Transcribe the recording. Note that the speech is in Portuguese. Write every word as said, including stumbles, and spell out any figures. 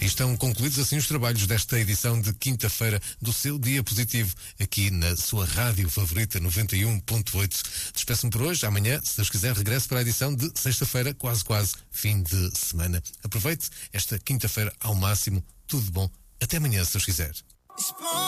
estão concluídos assim os trabalhos desta edição de quinta-feira do seu Dia Positivo, aqui na sua rádio favorita noventa e um ponto oito. Despeço-me por hoje. Amanhã, se Deus quiser, regresso para a edição de sexta-feira, quase quase fim de semana. Aproveite esta quinta-feira ao máximo. Tudo bom. Até amanhã, se Deus quiser.